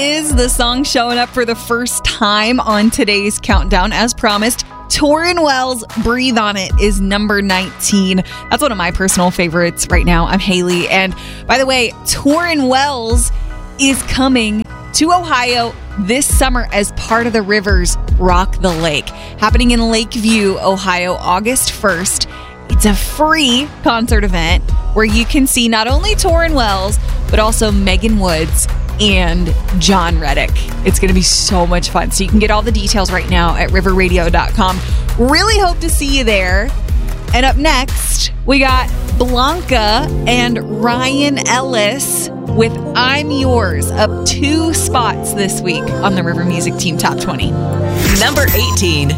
is the song showing up for the first time on today's countdown, as promised. Tauren Wells' Breathe On It is number 19. That's one of my personal favorites right now. I'm Haley. And by the way, Tauren Wells is coming to Ohio this summer as part of the Rivers Rock the Lake, happening in Lakeview, Ohio, August 1st. It's a free concert event where you can see not only Tauren Wells, but also Megan Woods and John Reddick. It's going to be so much fun. So you can get all the details right now at riverradio.com. Really hope to see you there. And up next, we got Blanca and Ryan Ellis with I'm Yours, up 2 spots this week on the River Music Team Top 20. Number 18.